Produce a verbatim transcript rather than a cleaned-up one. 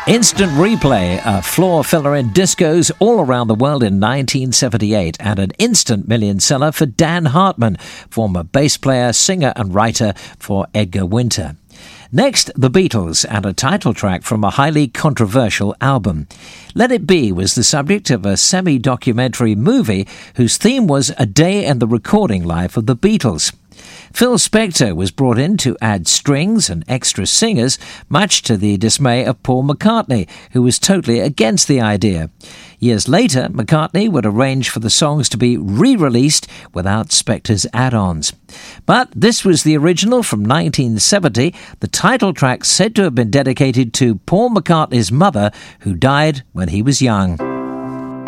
Instant Replay, a floor filler in discos all around the world in nineteen seventy-eight, and an instant million seller for Dan Hartman, former bass player, singer and writer for Edgar Winter. Next, The Beatles, and a title track from a highly controversial album. Let It Be was the subject of a semi-documentary movie whose theme was a day in the recording life of the Beatles. Phil Spector was brought in to add strings and extra singers, much to the dismay of Paul McCartney, who was totally against the idea. Years later, McCartney would arrange for the songs to be re-released without Spector's add-ons. But this was the original from nineteen seventy, the title track said to have been dedicated to Paul McCartney's mother, who died when he was young.